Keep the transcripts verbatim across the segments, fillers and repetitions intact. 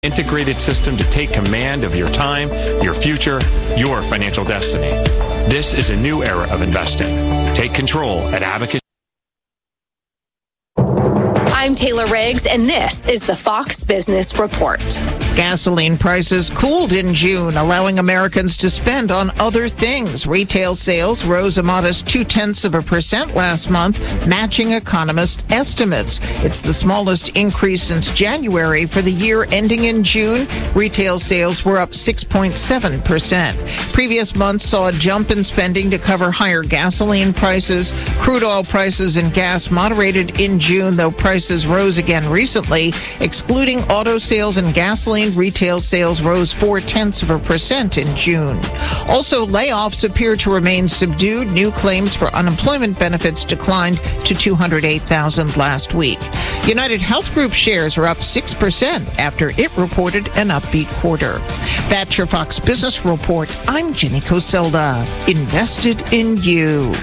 Integrated system to take command of your time, your future, your financial destiny. This is a new era of investing. Take control at Abacus. I'm Taylor Riggs, and this is the Fox Business Report. Gasoline prices cooled in June, allowing Americans to spend on other things. Retail sales rose a modest two-tenths of a percent last month, matching economist estimates. It's the smallest increase since January. For the year ending in June, retail sales were up six point seven percent. Previous months saw a jump in spending to cover higher gasoline prices. Crude oil prices and gas moderated in June, though prices rose again recently. Excluding auto sales and gasoline, retail sales rose four-tenths of a percent in June. Also, layoffs appear to remain subdued. New claims for unemployment benefits declined to two hundred eight thousand last week. United Health Group shares are up six percent after it reported an upbeat quarter. That's your Fox Business Report. I'm Jenny Coselda. Invested in you.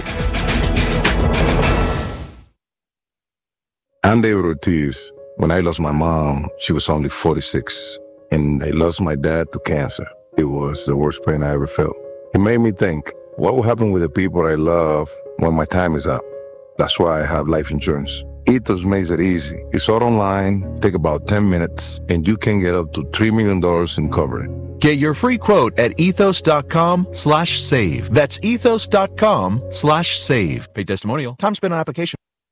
I'm David Ortiz. When I lost my mom, she was only forty-six, and I lost my dad to cancer. It was the worst pain I ever felt. It made me think, what will happen with the people I love when my time is up? That's why I have life insurance. Ethos makes it easy. It's all online, take about ten minutes, and you can get up to three million dollars in coverage. Get your free quote at ethos.com slash save. That's ethos.com slash save. Paid testimonial. Time spent on application.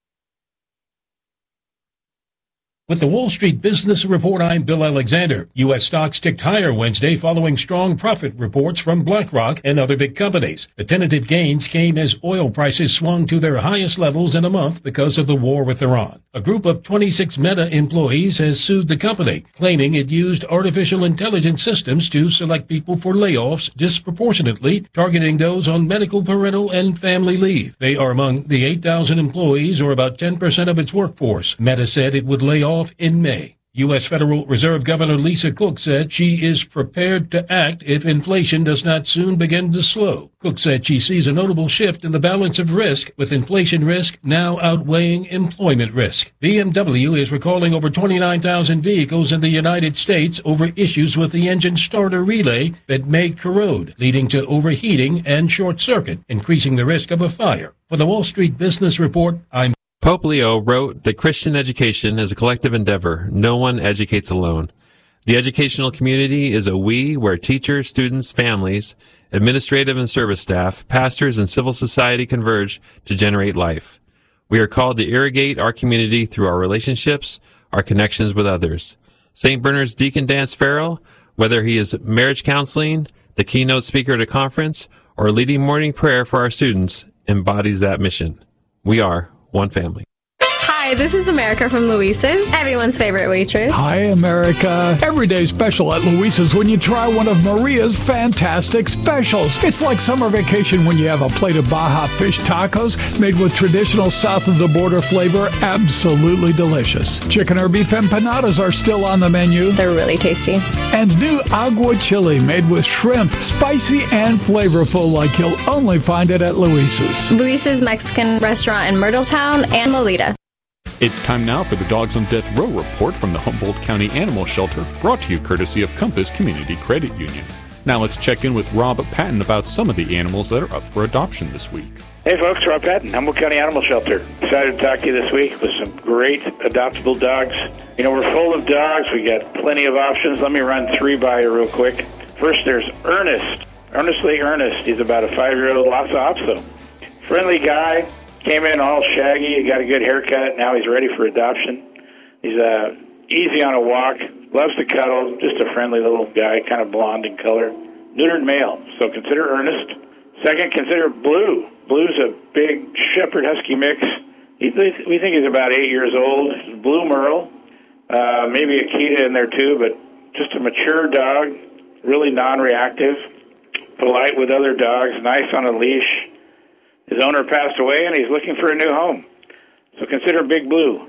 With the Wall Street Business Report, I'm Bill Alexander. U S stocks ticked higher Wednesday following strong profit reports from BlackRock and other big companies. The tentative gains came as oil prices swung to their highest levels in a month because of the war with Iran. A group of twenty-six Meta employees has sued the company, claiming it used artificial intelligence systems to select people for layoffs disproportionately, targeting those on medical, parental, and family leave. They are among the eight thousand employees, or about ten percent of its workforce. Meta said it would lay off in May. U S. Federal Reserve Governor Lisa Cook said she is prepared to act if inflation does not soon begin to slow. Cook said she sees a notable shift in the balance of risk, with inflation risk now outweighing employment risk. B M W is recalling over twenty-nine thousand vehicles in the United States over issues with the engine starter relay that may corrode, leading to overheating and short circuit, increasing the risk of a fire. For the Wall Street Business Report, I'm Pope Leo wrote that Christian education is a collective endeavor. No one educates alone. The educational community is a we where teachers, students, families, administrative and service staff, pastors, and civil society converge to generate life. We are called to irrigate our community through our relationships, our connections with others. Saint Bernard's Deacon Dance Farrell, whether he is marriage counseling, the keynote speaker at a conference, or leading morning prayer for our students, embodies that mission. We are one family. Hi, this is America from Luisa's, everyone's favorite waitress. Hi, America. Everyday special at Luisa's when you try one of Maria's fantastic specials. It's like summer vacation when you have a plate of Baja fish tacos made with traditional south-of-the-border flavor. Absolutely delicious. Chicken or beef empanadas are still on the menu. They're really tasty. And new agua chili made with shrimp, spicy and flavorful like you'll only find it at Luisa's. Luisa's Mexican restaurant in Myrtletown and Lolita. It's time now for the Dogs on Death Row report from the Humboldt County Animal Shelter, brought to you courtesy of Compass Community Credit Union. Now let's check in with Rob Patton about some of the animals that are up for adoption this week. Hey folks, Rob Patton, Humboldt County Animal Shelter. Excited to talk to you this week with some great adoptable dogs. You know, we're full of dogs. We got plenty of options. Let me run three by you real quick. First, there's Ernest. Earnestly Ernest. He's about a five-year-old Lhasa Apso. Friendly guy. Came in all shaggy, he got a good haircut, now he's ready for adoption. He's uh, easy on a walk, loves to cuddle, just a friendly little guy, kind of blonde in color. Neutered male, so consider Ernest. Second, consider Blue. Blue's a big Shepherd Husky mix. He, we think he's about eight years old. Blue Merle, uh, maybe Akita in there too, but just a mature dog, really non-reactive, polite with other dogs, nice on a leash. His owner passed away, and he's looking for a new home. So consider Big Blue.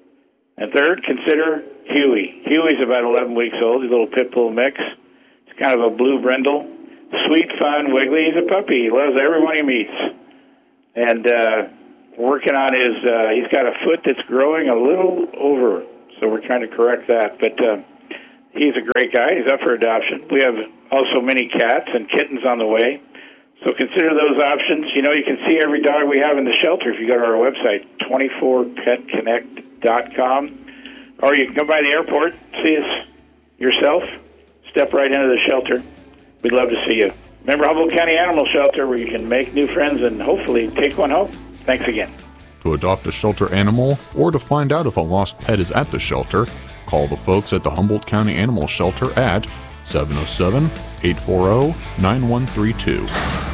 And third, consider Huey. Huey's about eleven weeks old. He's a little pit bull mix. He's kind of a blue brindle. Sweet, fun, wiggly. He's a puppy. He loves everyone he meets. And uh, working on his, uh, he's got a foot that's growing a little over, so we're trying to correct that. But uh, He's a great guy. He's up for adoption. We have also many cats and kittens on the way. So consider those options. You know, you can see every dog we have in the shelter if you go to our website, twenty-four pet connect dot com. Or you can come by the airport, see us yourself, step right into the shelter. We'd love to see you. Remember Humboldt County Animal Shelter, where you can make new friends and hopefully take one home. Thanks again. To adopt a shelter animal or to find out if a lost pet is at the shelter, call the folks at the Humboldt County Animal Shelter at seven oh seven, eight four zero, nine one three two.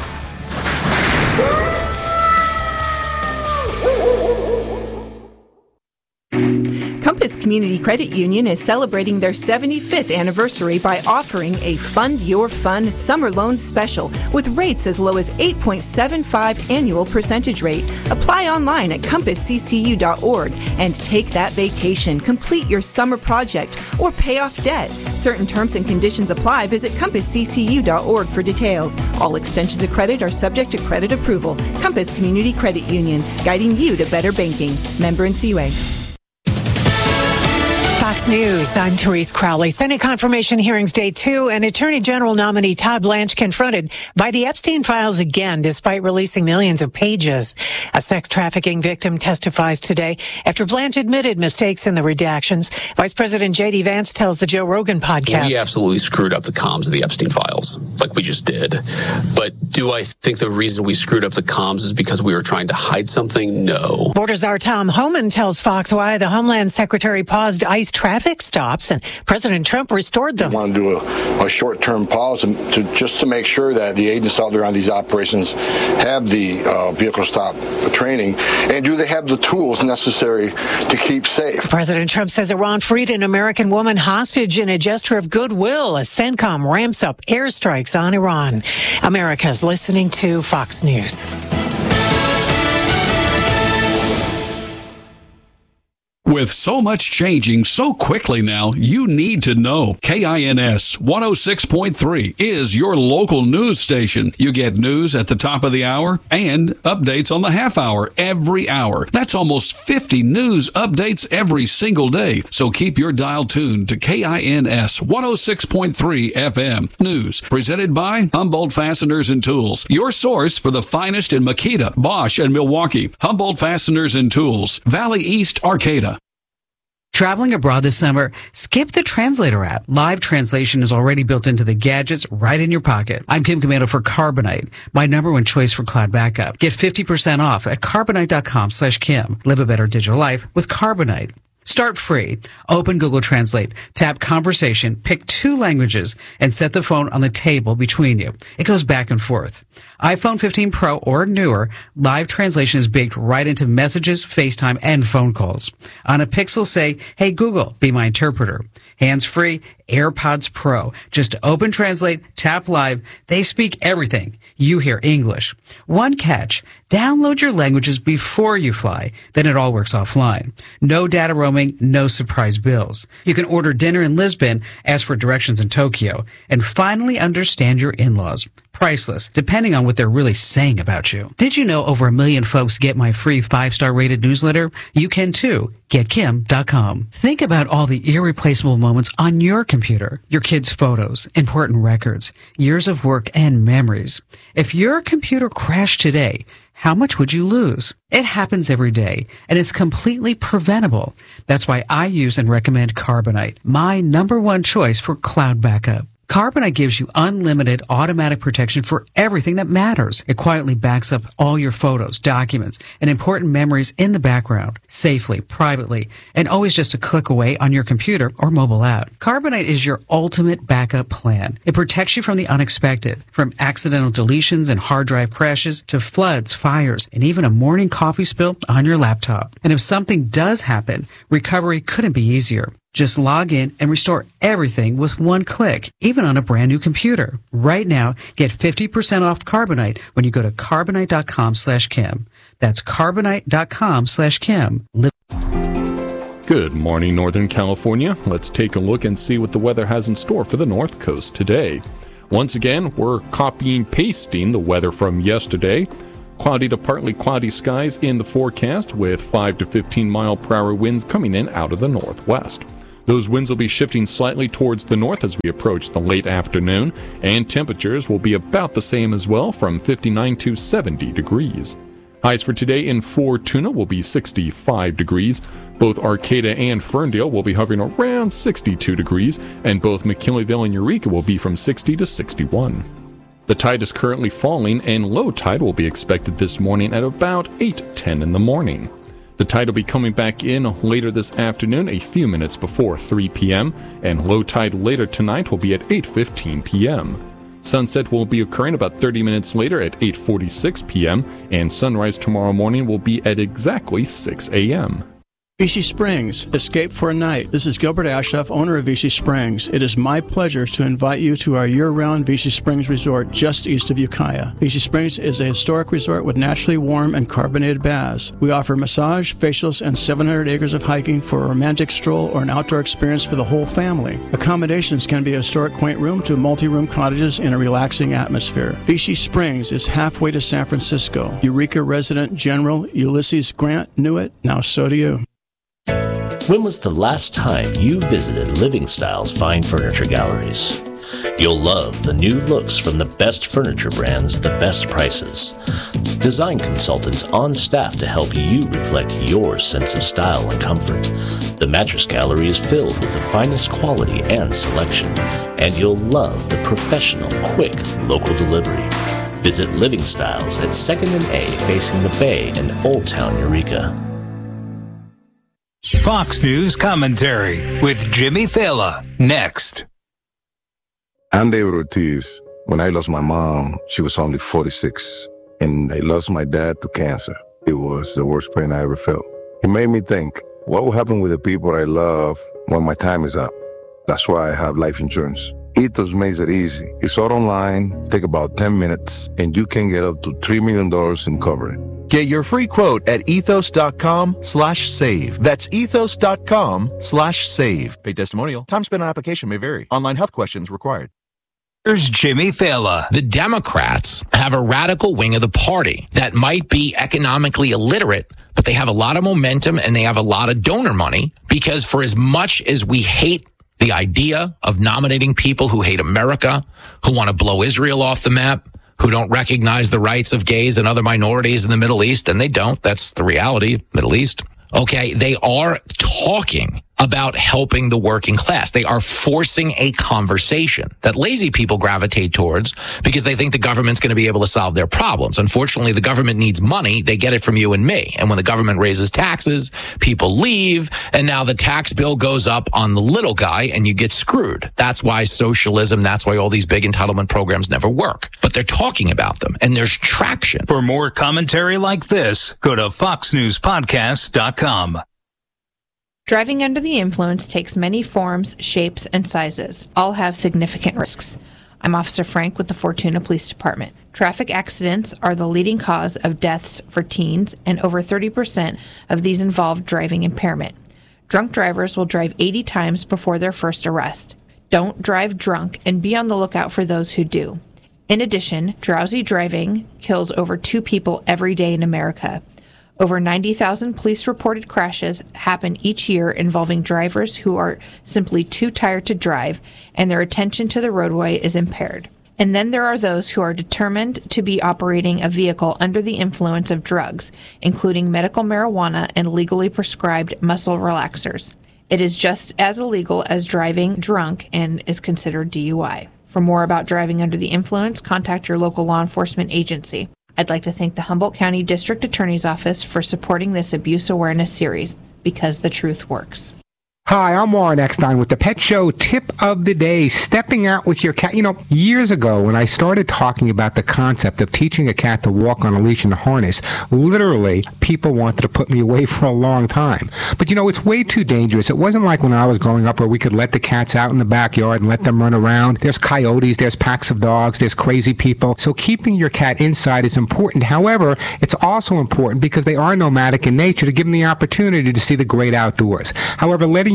Compass Community Credit Union is celebrating their seventy-fifth anniversary by offering a Fund Your Fun summer loan special with rates as low as eight point seven five annual percentage rate. Apply online at compass c c u dot org and take that vacation, complete your summer project, or pay off debt. Certain terms and conditions apply. Visit compass c c u dot org for details. All extensions of credit are subject to credit approval. Compass Community Credit Union, guiding you to better banking. Member N C U A. Fox News, I'm Therese Crowley. Senate confirmation hearings day two, and Attorney General nominee Todd Blanche confronted by the Epstein files again, despite releasing millions of pages. A sex trafficking victim testifies today after Blanche admitted mistakes in the redactions. Vice President J D Vance tells the Joe Rogan podcast. We absolutely screwed up the comms of the Epstein files, like we just did. But do I think the reason we screwed up the comms is because we were trying to hide something? No. Border Czar Tom Homan tells Fox why the Homeland Secretary paused ICE traffic stops and President Trump restored them. We want to do a, a short-term pause to, just to make sure that the agents out there on these operations have the uh, vehicle stop training, and do they have the tools necessary to keep safe. President Trump says Iran freed an American woman hostage in a gesture of goodwill as CENTCOM ramps up airstrikes on Iran. America's listening to Fox News. With so much changing so quickly now, you need to know. K I N S one oh six point three is your local news station. You get news at the top of the hour and updates on the half hour every hour. That's almost fifty news updates every single day. So keep your dial tuned to K I N S one oh six point three F M. News presented by Humboldt Fasteners and Tools. Your source for the finest in Makita, Bosch, and Milwaukee. Humboldt Fasteners and Tools. Valley East, Arcata. Traveling abroad this summer? Skip the Translator app. Live translation is already built into the gadgets right in your pocket. I'm Kim Commando for Carbonite, my number one choice for cloud backup. Get fifty percent off at carbonite.com slash Kim. Live a better digital life with Carbonite. Start free. Open Google Translate, tap Conversation, pick two languages, and set the phone on the table between you. It goes back and forth. iPhone fifteen Pro or newer, live translation is baked right into messages, FaceTime, and phone calls. On a Pixel, say, "Hey Google, be my interpreter." Hands-free, AirPods Pro. Just open Translate, tap Live. They speak everything. You hear English. One catch. Download your languages before you fly. Then it all works offline. No data roaming, no surprise bills. You can order dinner in Lisbon, ask for directions in Tokyo, and finally understand your in-laws. Priceless, depending on what they're really saying about you. Did you know over a million folks get my free five-star rated newsletter? You can too. get kim dot com. Think about all the irreplaceable moments on your computer. Your kids' photos, important records, years of work and memories. If your computer crashed today, how much would you lose? It happens every day, and it's completely preventable. That's why I use and recommend Carbonite, my number one choice for cloud backup. Carbonite gives you unlimited automatic protection for everything that matters. It quietly backs up all your photos, documents, and important memories in the background, safely, privately, and always just a click away on your computer or mobile app. Carbonite is your ultimate backup plan. It protects you from the unexpected, from accidental deletions and hard drive crashes to floods, fires, and even a morning coffee spill on your laptop. And if something does happen, recovery couldn't be easier. Just log in and restore everything with one click, even on a brand new computer. Right now, get fifty percent off Carbonite when you go to carbonite.com slash Kim. That's carbonite.com slash Kim. Good morning, Northern California. Let's take a look and see what the weather has in store for the North Coast today. Once again, we're copying, pasting the weather from yesterday. Cloudy to partly cloudy skies in the forecast with five to fifteen mile per hour winds coming in out of the northwest. Those winds will be shifting slightly towards the north as we approach the late afternoon, and temperatures will be about the same as well, from fifty-nine to seventy degrees. Highs for today in Fortuna will be sixty-five degrees. Both Arcata and Ferndale will be hovering around sixty-two degrees, and both McKinleyville and Eureka will be from sixty to sixty-one. The tide is currently falling, and low tide will be expected this morning at about eight ten in the morning. The tide will be coming back in later this afternoon, a few minutes before three p.m., and low tide later tonight will be at eight fifteen p.m. Sunset will be occurring about thirty minutes later at eight forty-six p.m., and sunrise tomorrow morning will be at exactly six a.m. Vichy Springs, escape for a night. This is Gilbert Ashoff, owner of Vichy Springs. It is my pleasure to invite you to our year-round Vichy Springs resort just east of Ukiah. Vichy Springs is a historic resort with naturally warm and carbonated baths. We offer massage, facials, and seven hundred acres of hiking for a romantic stroll or an outdoor experience for the whole family. Accommodations can be a historic quaint room to multi-room cottages in a relaxing atmosphere. Vichy Springs is halfway to San Francisco. Eureka resident General Ulysses Grant knew it. Now so do you. When was the last time you visited Living Styles Fine Furniture Galleries? You'll love the new looks from the best furniture brands, the best prices. Design consultants on staff to help you reflect your sense of style and comfort. The Mattress Gallery is filled with the finest quality and selection, and you'll love the professional, quick, local delivery. Visit Living Styles at second and A facing the Bay in Old Town Eureka. Fox News Commentary with Jimmy Fallon, next. I'm David Ortiz. When I lost my mom, she was only forty-six, and I lost my dad to cancer. It was the worst pain I ever felt. It made me think, what will happen with the people I love when my time is up? That's why I have life insurance. Ethos makes it easy. It's all online, take about ten minutes, and you can get up to three million dollars in coverage. Get your free quote at ethos.com slash save. That's ethos.com slash save. Paid testimonial. Time spent on application may vary. Online health questions required. Here's Jimmy Fallon. The Democrats have a radical wing of the party that might be economically illiterate, but they have a lot of momentum and they have a lot of donor money, because for as much as we hate the idea of nominating people who hate America, who want to blow Israel off the map, who don't recognize the rights of gays and other minorities in the Middle East, and they don't. That's the reality of Middle East. Okay, they are talking about helping the working class. They are forcing a conversation that lazy people gravitate towards because they think the government's going to be able to solve their problems. Unfortunately, the government needs money. They get it from you and me. And when the government raises taxes, people leave. And now the tax bill goes up on the little guy and you get screwed. That's why socialism, that's why all these big entitlement programs never work. But they're talking about them and there's traction. For more commentary like this, go to fox news podcast dot com. Driving under the influence takes many forms, shapes, and sizes. All have significant risks. I'm Officer Frank with the Fortuna Police Department. Traffic accidents are the leading cause of deaths for teens, and over thirty percent of these involve driving impairment. Drunk drivers will drive eighty times before their first arrest. Don't drive drunk, and be on the lookout for those who do. In addition, drowsy driving kills over two people every day in America. Over ninety thousand police-reported crashes happen each year involving drivers who are simply too tired to drive and their attention to the roadway is impaired. And then there are those who are determined to be operating a vehicle under the influence of drugs, including medical marijuana and legally prescribed muscle relaxers. It is just as illegal as driving drunk and is considered D U I. For more about driving under the influence, contact your local law enforcement agency. I'd like to thank the Humboldt County District Attorney's Office for supporting this abuse awareness series, because the truth works. Hi, I'm Warren Eckstein with the Pet Show Tip of the Day, stepping out with your cat. You know, years ago when I started talking about the concept of teaching a cat to walk on a leash and a harness, literally people wanted to put me away for a long time. But you know, it's way too dangerous. It wasn't like when I was growing up where we could let the cats out in the backyard and let them run around. There's coyotes, there's packs of dogs, there's crazy people. So keeping your cat inside is important. However, it's also important because they are nomadic in nature to give them the opportunity to see the great outdoors. However, letting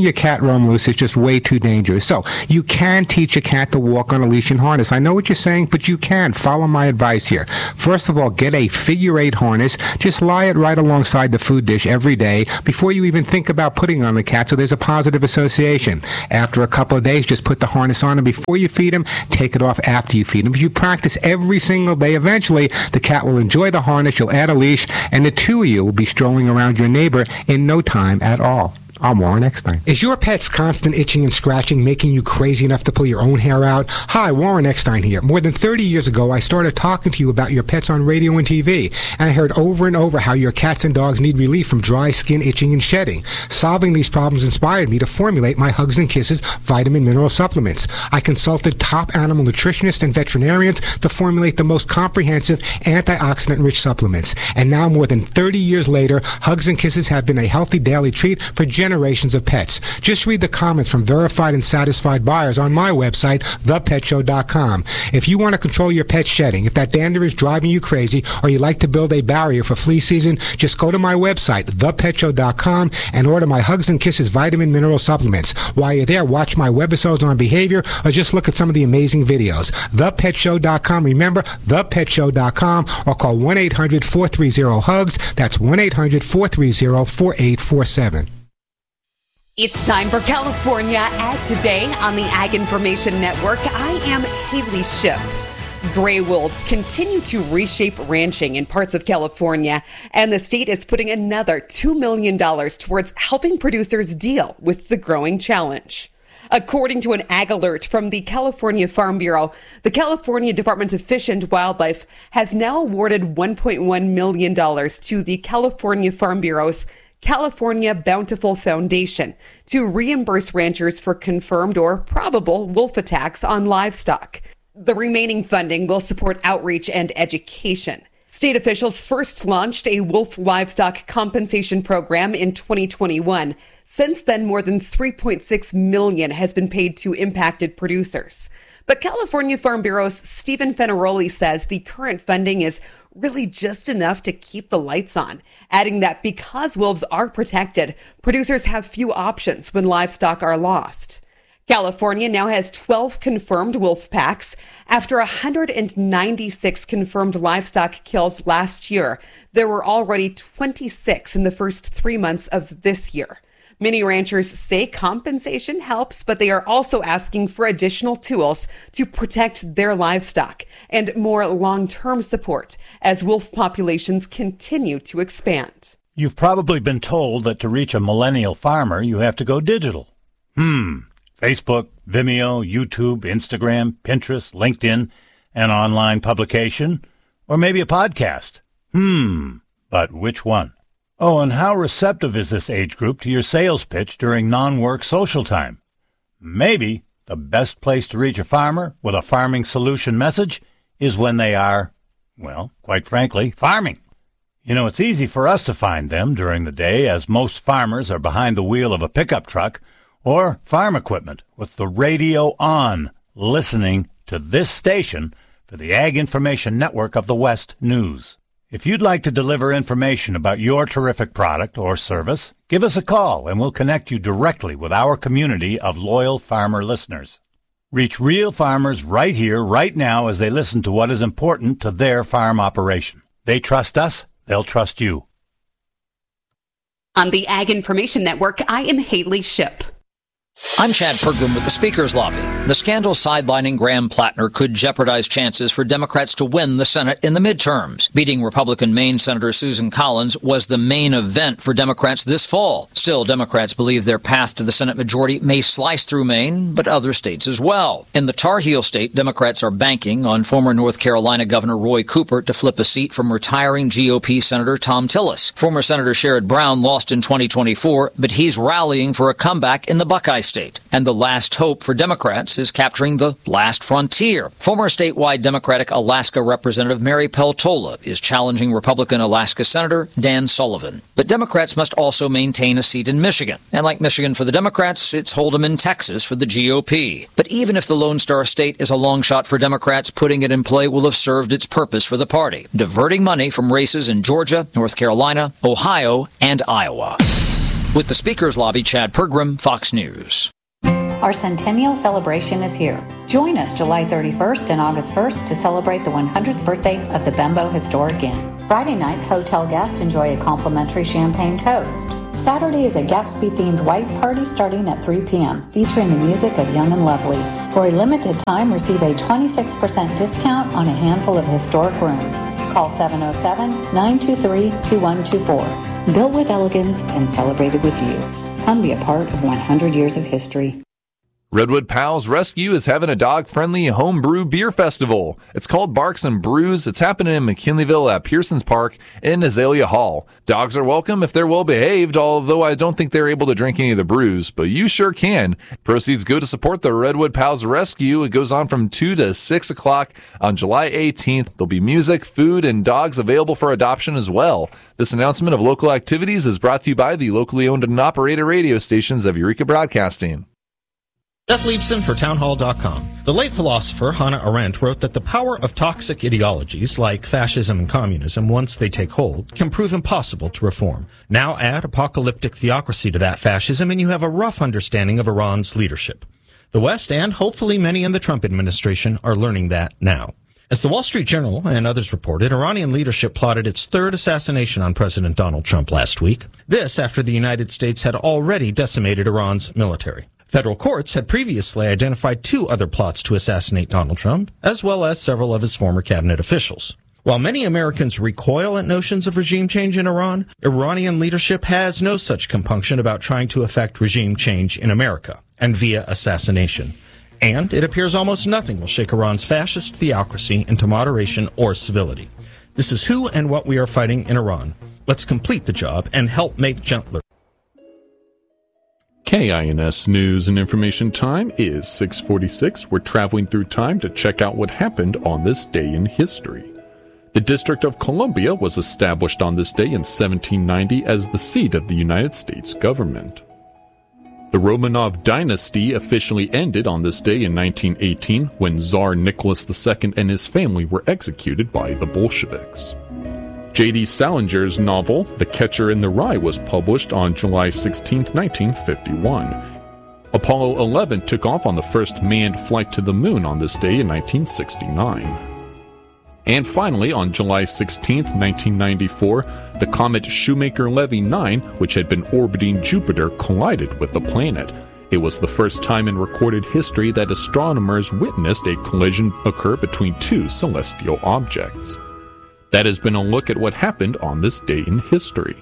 your cat roam loose is just way too dangerous. So you can teach a cat to walk on a leash and harness. I know what you're saying, but you can. Follow my advice here. First of all, get a figure eight harness. Just lie it right alongside the food dish every day before you even think about putting on the cat, so there's a positive association. After a couple of days, just put the harness on, and before you feed him, take it off after you feed him. If you practice every single day, eventually the cat will enjoy the harness, you'll add a leash, and the two of you will be strolling around your neighbor in no time at all. I'm Warren Eckstein. Is your pet's constant itching and scratching making you crazy enough to pull your own hair out? Hi, Warren Eckstein here. More than thirty years ago, I started talking to you about your pets on radio and T V, and I heard over and over how your cats and dogs need relief from dry skin, itching, and shedding. Solving these problems inspired me to formulate my Hugs and Kisses vitamin mineral supplements. I consulted top animal nutritionists and veterinarians to formulate the most comprehensive antioxidant-rich supplements. And now, more than thirty years later, Hugs and Kisses have been a healthy daily treat for generations generations of pets. Just read the comments from verified and satisfied buyers on my website, the pet show dot com. If you want to control your pet's shedding, if that dander is driving you crazy, or you like to build a barrier for flea season, just go to my website, the pet show dot com, and order my Hugs and Kisses vitamin mineral supplements. While you're there, watch my webisodes on behavior, or just look at some of the amazing videos. the pet show dot com. Remember, the pet show dot com, or call one eight hundred four three zero hugs. That's one eight hundred four three zero four eight four seven. It's time for California Ag Today on the Ag Information Network. I am Haley Ship. Gray wolves continue to reshape ranching in parts of California, and the state is putting another two million dollars towards helping producers deal with the growing challenge. According to an ag alert from the California Farm Bureau, the California Department of Fish and Wildlife has now awarded one point one million dollars to the California Farm Bureau's California Bountiful Foundation to reimburse ranchers for confirmed or probable wolf attacks on livestock. The remaining funding will support outreach and education. State officials first launched a wolf livestock compensation program in twenty twenty-one. Since then, more than three point six million dollars has been paid to impacted producers. But California Farm Bureau's Stephen Fenaroli says the current funding is really just enough to keep the lights on, adding that because wolves are protected, producers have few options when livestock are lost. California now has twelve confirmed wolf packs. After one hundred ninety-six confirmed livestock kills last year, there were already twenty-six in the first three months of this year. Many ranchers say compensation helps, but they are also asking for additional tools to protect their livestock and more long-term support as wolf populations continue to expand. You've probably been told that to reach a millennial farmer, you have to go digital. Hmm. Facebook, Vimeo, YouTube, Instagram, Pinterest, LinkedIn, an online publication, or maybe a podcast. Hmm. But which one? Oh, and how receptive is this age group to your sales pitch during non-work social time? Maybe the best place to reach a farmer with a farming solution message is when they are, well, quite frankly, farming. You know, it's easy for us to find them during the day, as most farmers are behind the wheel of a pickup truck or farm equipment with the radio on, listening to this station for the Ag Information Network of the West News. If you'd like to deliver information about your terrific product or service, give us a call and we'll connect you directly with our community of loyal farmer listeners. Reach real farmers right here, right now, as they listen to what is important to their farm operation. They trust us, they'll trust you. On the Ag Information Network, I am Haley Ship. I'm Chad Pergam with the Speaker's Lobby. The scandal sidelining Graham Plattner could jeopardize chances for Democrats to win the Senate in the midterms. Beating Republican Maine Senator Susan Collins was the main event for Democrats this fall. Still, Democrats believe their path to the Senate majority may slice through Maine, but other states as well. In the Tar Heel state, Democrats are banking on former North Carolina Governor Roy Cooper to flip a seat from retiring G O P Senator Thom Tillis. Former Senator Sherrod Brown lost in twenty twenty-four, but he's rallying for a comeback in the Buckeye state. And the last hope for Democrats is capturing the last frontier. Former statewide Democratic Alaska Representative Mary Peltola is challenging Republican Alaska Senator Dan Sullivan. But Democrats must also maintain a seat in Michigan. And like Michigan for the Democrats, it's Hold'em in Texas for the G O P. But even if the Lone Star State is a long shot for Democrats, putting it in play will have served its purpose for the party, diverting money from races in Georgia, North Carolina, Ohio, and Iowa. With the Speaker's Lobby, Chad Pergram, Fox News. Our centennial celebration is here. Join us July thirty-first and August first to celebrate the one hundredth birthday of the Bembo Historic Inn. Friday night, hotel guests enjoy a complimentary champagne toast. Saturday is a Gatsby-themed white party starting at three p.m., featuring the music of Young and Lovely. For a limited time, receive a twenty-six percent discount on a handful of historic rooms. Call seven oh seven, nine two three, two one two four. Built with elegance and celebrated with you. Come be a part of one hundred years of history. Redwood Pals Rescue is having a dog-friendly homebrew beer festival. It's called Barks and Brews. It's happening in McKinleyville at Pearsons Park in Azalea Hall. Dogs are welcome if they're well-behaved, although I don't think they're able to drink any of the brews, but you sure can. Proceeds go to support the Redwood Pals Rescue. It goes on from two to six o'clock on July eighteenth. There'll be music, food, and dogs available for adoption as well. This announcement of local activities is brought to you by the locally owned and operated radio stations of Eureka Broadcasting. Seth Leibson for townhall dot com. The late philosopher Hannah Arendt wrote that the power of toxic ideologies like fascism and communism, once they take hold, can prove impossible to reform. Now add apocalyptic theocracy to that fascism and you have a rough understanding of Iran's leadership. The West, and hopefully many in the Trump administration, are learning that now. As the Wall Street Journal and others reported, Iranian leadership plotted its third assassination on President Donald Trump last week. This after the United States had already decimated Iran's military. Federal courts had previously identified two other plots to assassinate Donald Trump, as well as several of his former cabinet officials. While many Americans recoil at notions of regime change in Iran, Iranian leadership has no such compunction about trying to effect regime change in America, and via assassination. And it appears almost nothing will shake Iran's fascist theocracy into moderation or civility. This is who and what we are fighting in Iran. Let's complete the job and help make gentler. K I N S News and Information Time is six forty-six. We're traveling through time to check out what happened on this day in history. The District of Columbia was established on this day in seventeen ninety as the seat of the United States government. The Romanov dynasty officially ended on this day in nineteen eighteen when Tsar Nicholas the Second and his family were executed by the Bolsheviks. J D Salinger's novel, The Catcher in the Rye, was published on July sixteenth, nineteen fifty-one. Apollo eleven took off on the first manned flight to the moon on this day in nineteen sixty-nine. And finally, on July sixteenth, nineteen ninety-four, the comet Shoemaker-Levy nine, which had been orbiting Jupiter, collided with the planet. It was the first time in recorded history that astronomers witnessed a collision occur between two celestial objects. That has been a look at what happened on this day in history.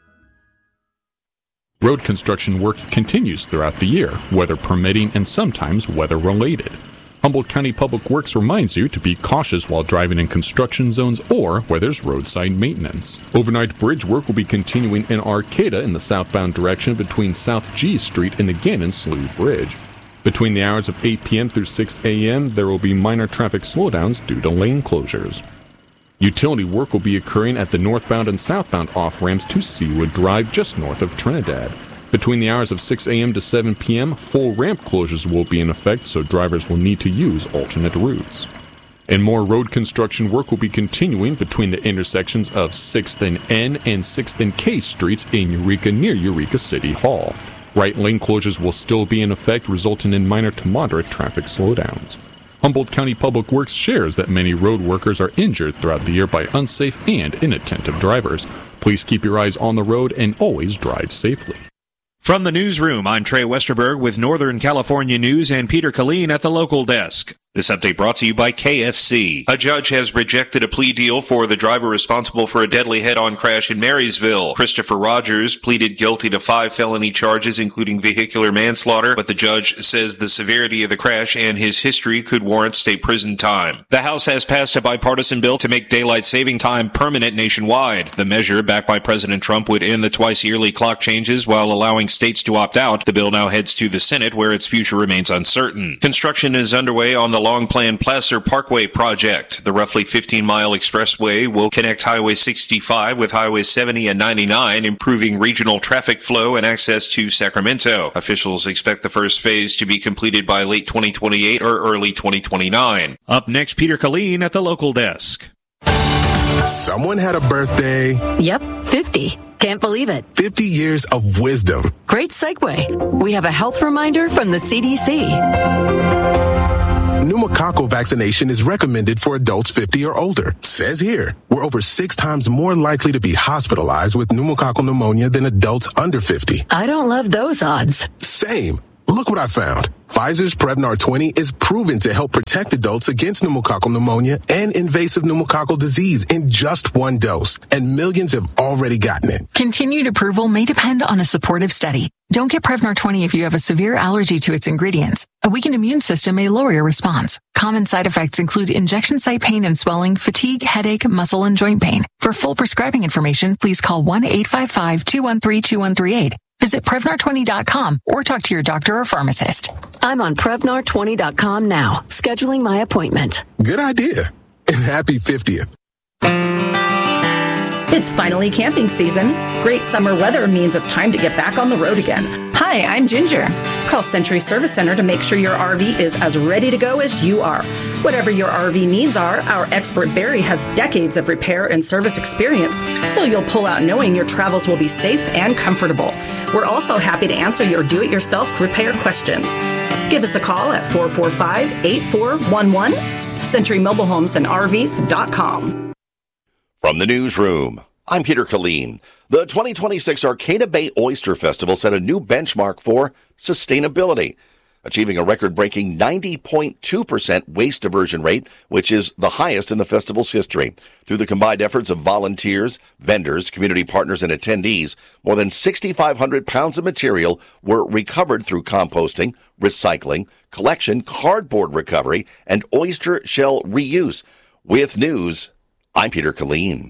Road construction work continues throughout the year, weather permitting and sometimes weather-related. Humboldt County Public Works reminds you to be cautious while driving in construction zones or where there's roadside maintenance. Overnight bridge work will be continuing in Arcata in the southbound direction between South G Street and again in Slough Bridge. Between the hours of eight p.m. through six a.m., there will be minor traffic slowdowns due to lane closures. Utility work will be occurring at the northbound and southbound off-ramps to Seawood Drive just north of Trinidad. Between the hours of six a.m. to seven p.m., full ramp closures will be in effect, so drivers will need to use alternate routes. And more road construction work will be continuing between the intersections of sixth and N and sixth and K Streets in Eureka near Eureka City Hall. Right lane closures will still be in effect, resulting in minor to moderate traffic slowdowns. Humboldt County Public Works shares that many road workers are injured throughout the year by unsafe and inattentive drivers. Please keep your eyes on the road and always drive safely. From the newsroom, I'm Trey Westerberg with Northern California News and Peter Killeen at the local desk. This update brought to you by K F C. A judge has rejected a plea deal for the driver responsible for a deadly head-on crash in Marysville. Christopher Rogers pleaded guilty to five felony charges, including vehicular manslaughter, but the judge says the severity of the crash and his history could warrant state prison time. The House has passed a bipartisan bill to make daylight saving time permanent nationwide. The measure, backed by President Trump, would end the twice-yearly clock changes while allowing states to opt out. The bill now heads to the Senate, where its future remains uncertain. Construction is underway on the long-planned Placer Parkway project. The roughly fifteen-mile expressway will connect Highway sixty-five with Highway seventy and ninety-nine, improving regional traffic flow and access to Sacramento. Officials expect the first phase to be completed by late twenty twenty-eight or early twenty twenty-nine. Up next, Peter Killeen at the local desk. Someone had a birthday. Yep, fifty. Can't believe it. fifty years of wisdom. Great segue. We have a health reminder from the C D C. Pneumococcal vaccination is recommended for adults fifty or older. Says here, we're over six times more likely to be hospitalized with pneumococcal pneumonia than adults under fifty. I don't love those odds. Same. Look what I found. Pfizer's Prevnar twenty is proven to help protect adults against pneumococcal pneumonia and invasive pneumococcal disease in just one dose, and millions have already gotten it. Continued approval may depend on a supportive study. Don't get Prevnar twenty if you have a severe allergy to its ingredients. A weakened immune system may lower your response. Common side effects include injection site pain and swelling, fatigue, headache, muscle, and joint pain. For full prescribing information, please call one eight five five, two one three, two one three eight. Visit Prevnar twenty dot com or talk to your doctor or pharmacist. I'm on Prevnar twenty dot com now, scheduling my appointment. Good idea. And happy fiftieth. It's finally camping season. Great summer weather means it's time to get back on the road again. Hi, I'm Ginger. Call Century Service Center to make sure your R V is as ready to go as you are. Whatever your R V needs are, our expert Barry has decades of repair and service experience, so you'll pull out knowing your travels will be safe and comfortable. We're also happy to answer your do-it-yourself repair questions. Give us a call at four four five, eight four one one, century mobile homes and R Vs dot com. From the newsroom, I'm Peter Killeen. The twenty twenty-six Arcata Bay Oyster Festival set a new benchmark for sustainability, achieving a record-breaking ninety point two percent waste diversion rate, which is the highest in the festival's history. Through the combined efforts of volunteers, vendors, community partners, and attendees, more than six thousand five hundred pounds of material were recovered through composting, recycling, collection, cardboard recovery, and oyster shell reuse. With news, I'm Peter Killeen.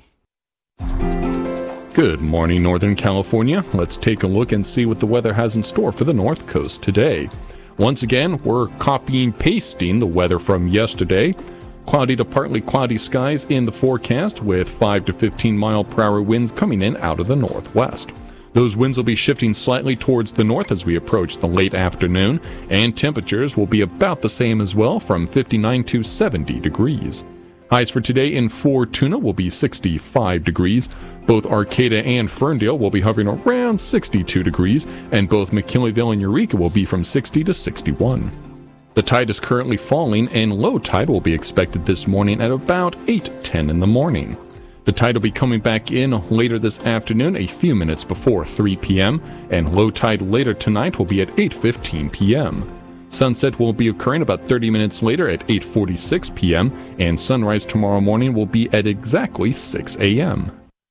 Good morning, Northern California. Let's take a look and see what the weather has in store for the North Coast today. Once again, we're copying, pasting the weather from yesterday. Cloudy to partly cloudy skies in the forecast with five to fifteen mile per hour winds coming in out of the northwest. Those winds will be shifting slightly towards the north as we approach the late afternoon, and temperatures will be about the same as well, from fifty-nine to seventy degrees. Highs for today in Fortuna will be sixty-five degrees. Both Arcata and Ferndale will be hovering around sixty-two degrees, and both McKinleyville and Eureka will be from sixty to sixty-one. The tide is currently falling, and low tide will be expected this morning at about eight ten in the morning. The tide will be coming back in later this afternoon, a few minutes before three p.m., and low tide later tonight will be at eight fifteen p.m. Sunset will be occurring about thirty minutes later at eight forty-six p.m., and sunrise tomorrow morning will be at exactly six a.m.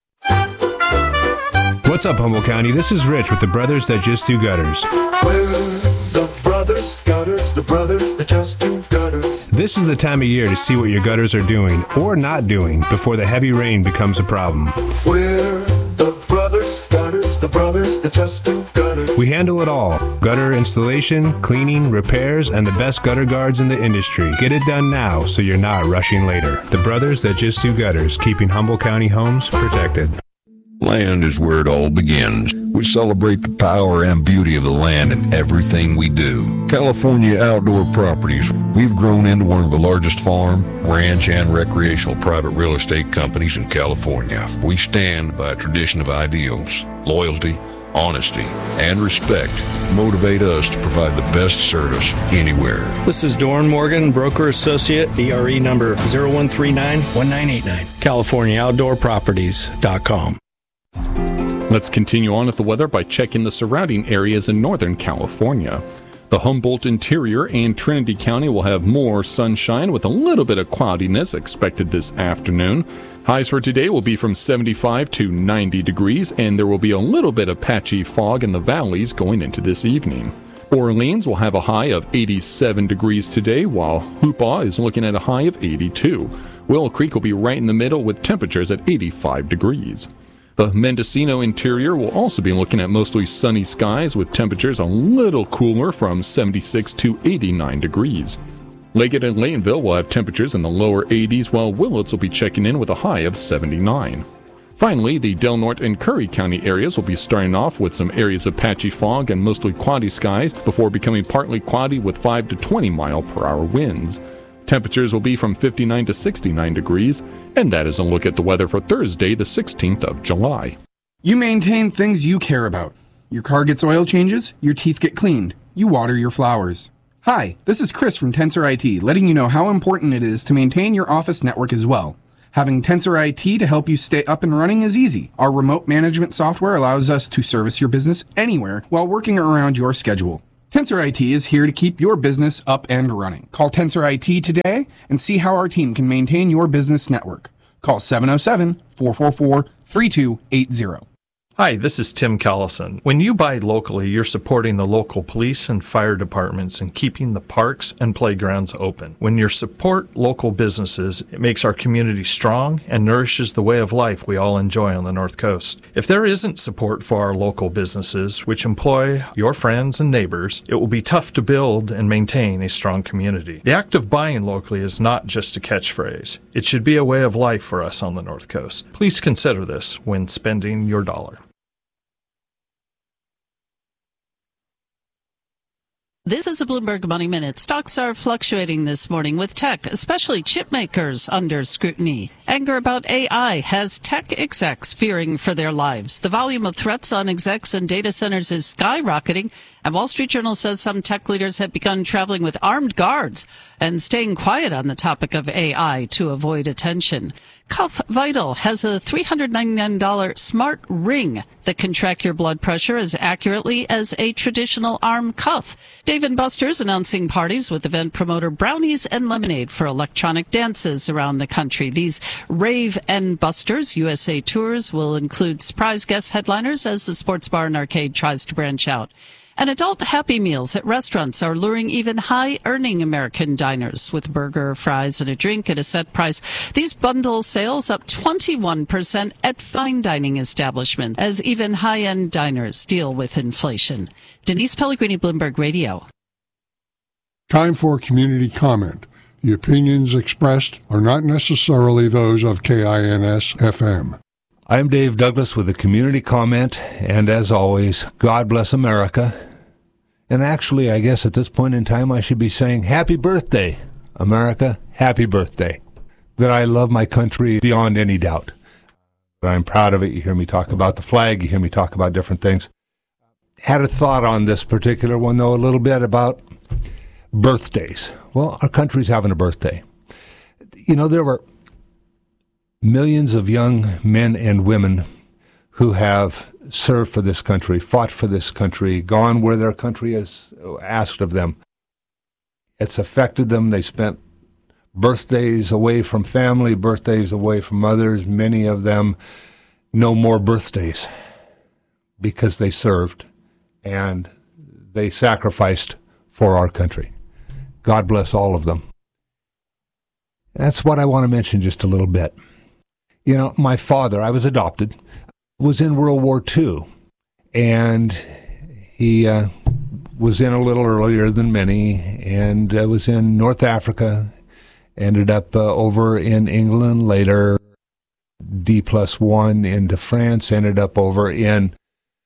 What's up, Humboldt County? This is Rich with the Brothers That Just Do Gutters. We're the Brothers Gutters, the Brothers That Just Do Gutters. This is the time of year to see what your gutters are doing or not doing before the heavy rain becomes a problem. We're the Brothers Gutters, the Brothers That Just Do Gutters. We handle it all. Gutter installation, cleaning, repairs, and the best gutter guards in the industry. Get it done now so you're not rushing later. The Brothers That Just Do Gutters, keeping Humboldt County homes protected. Land is where it all begins. We celebrate the power and beauty of the land in everything we do. California Outdoor Properties. We've grown into one of the largest farm, ranch, and recreational private real estate companies in California. We stand by a tradition of ideals, loyalty, honesty, and respect motivate us to provide the best service anywhere. This is Doran Morgan, broker associate, D R E number zero one three nine, one nine eight nine, California Outdoor Properties dot com. Let's continue on with the weather by checking the surrounding areas in Northern California. The Humboldt interior and Trinity County will have more sunshine with a little bit of cloudiness expected this afternoon. Highs for today will be from seventy-five to ninety degrees, and there will be a little bit of patchy fog in the valleys going into this evening. Orleans will have a high of eighty-seven degrees today, while Hoopaw is looking at a high of eighty-two. Willow Creek will be right in the middle with temperatures at eighty-five degrees. The Mendocino interior will also be looking at mostly sunny skies with temperatures a little cooler from seventy-six to eighty-nine degrees. Leggett and Laytonville will have temperatures in the lower eighties, while Willits will be checking in with a high of seventy-nine. Finally, the Del Norte and Curry County areas will be starting off with some areas of patchy fog and mostly cloudy skies before becoming partly cloudy with five to twenty mile per hour winds. Temperatures will be from fifty-nine to sixty-nine degrees, and that is a look at the weather for Thursday, the sixteenth of July. You maintain things you care about. Your car gets oil changes, your teeth get cleaned, you water your flowers. Hi, this is Chris from Tensor I T, letting you know how important it is to maintain your office network as well. Having Tensor I T to help you stay up and running is easy. Our remote management software allows us to service your business anywhere while working around your schedule. Tensor I T is here to keep your business up and running. Call Tensor I T today and see how our team can maintain your business network. Call seven oh seven, four four four, three two eight zero. Hi, this is Tim Callison. When you buy locally, you're supporting the local police and fire departments and keeping the parks and playgrounds open. When you support local businesses, it makes our community strong and nourishes the way of life we all enjoy on the North Coast. If there isn't support for our local businesses, which employ your friends and neighbors, it will be tough to build and maintain a strong community. The act of buying locally is not just a catchphrase. It should be a way of life for us on the North Coast. Please consider this when spending your dollar. This is a Bloomberg Money Minute. Stocks are fluctuating this morning with tech, especially chip makers, under scrutiny. Anger about A I has tech execs fearing for their lives. The volume of threats on execs and data centers is skyrocketing, and Wall Street Journal says some tech leaders have begun traveling with armed guards and staying quiet on the topic of A I to avoid attention. Cuff Vital has a three hundred ninety-nine dollars smart ring that can track your blood pressure as accurately as a traditional arm cuff. Dave and Buster's announcing parties with event promoter Brownies and Lemonade for electronic dances around the country. These Rave and Buster's U S A tours will include surprise guest headliners as the sports bar and arcade tries to branch out. And adult Happy Meals at restaurants are luring even high-earning American diners with burger, fries, and a drink at a set price. These bundle sales up twenty-one percent at fine dining establishments as even high-end diners deal with inflation. Denise Pellegrini, Bloomberg Radio. Time for community comment. The opinions expressed are not necessarily those of K I N S F M. I'm Dave Douglas with a community comment, and as always, God bless America. And actually, I guess at this point in time, I should be saying happy birthday, America, happy birthday. That I love my country beyond any doubt. That I'm proud of it. You hear me talk about the flag, you hear me talk about different things. Had a thought on this particular one, though, a little bit about birthdays. Well, our country's having a birthday. You know, there were millions of young men and women who have served for this country, fought for this country, gone where their country has asked of them. It's affected them. They spent birthdays away from family, birthdays away from others. Many of them no more birthdays because they served and they sacrificed for our country. God bless all of them. That's what I want to mention just a little bit. You know, my father, I was adopted, was in World War Two, and he uh, was in a little earlier than many, and uh, was in North Africa, ended up uh, over in England later, D plus one into France, ended up over in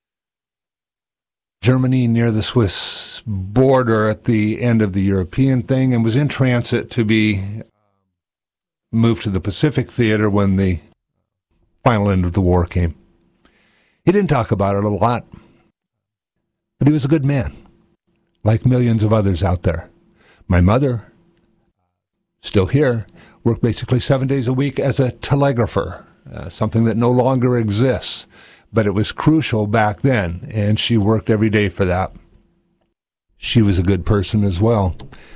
Germany near the Swiss border at the end of the European thing, and was in transit to be moved to the Pacific Theater when the final end of the war came. He didn't talk about it a lot, but he was a good man, like millions of others out there. My mother, still here, worked basically seven days a week as a telegrapher, uh, something that no longer exists, but it was crucial back then, and she worked every day for that. She was a good person as well.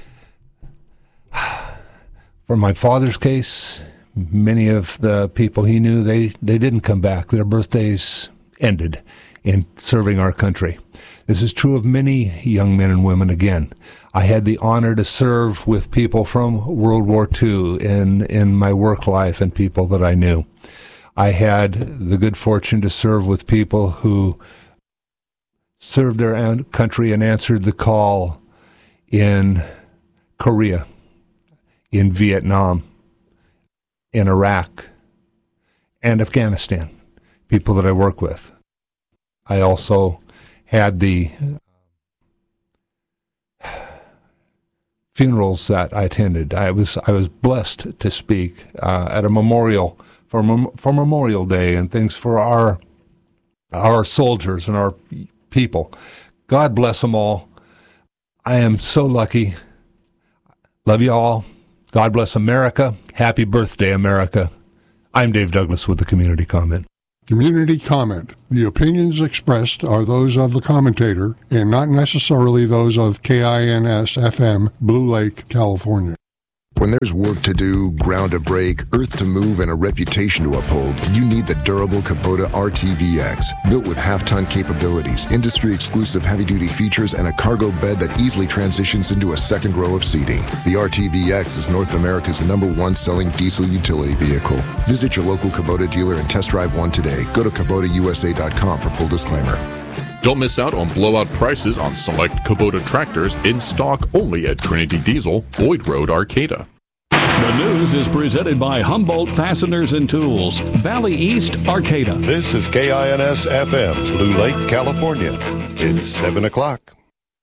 For my father's case, many of the people he knew, they, they didn't come back. Their birthdays ended in serving our country. This is true of many young men and women again. I had the honor to serve with people from World War Two in, in my work life and people that I knew. I had the good fortune to serve with people who served their country and answered the call in Korea, in Vietnam, in Iraq, and Afghanistan, people that I work with. I also had the funerals that I attended. I was I was blessed to speak uh, at a memorial for mem- for Memorial Day and things for our our soldiers and our people. God bless them all. I am so lucky. Love you all. God bless America. Happy birthday, America. I'm Dave Douglas with the Community Comment. Community Comment. The opinions expressed are those of the commentator and not necessarily those of K I N S F M, Blue Lake, California. When there's work to do, ground to break, earth to move, and a reputation to uphold, you need the durable Kubota R T V X. Built with half-ton capabilities, industry-exclusive heavy-duty features, and a cargo bed that easily transitions into a second row of seating. The R T V X is North America's number one selling diesel utility vehicle. Visit your local Kubota dealer and test drive one today. Go to Kubota U S A dot com for full disclaimer. Don't miss out on blowout prices on select Kubota tractors in stock only at Trinity Diesel, Boyd Road, Arcata. The news is presented by Humboldt Fasteners and Tools, Valley East, Arcata. This is K I N S F M, Blue Lake, California. It's seven o'clock.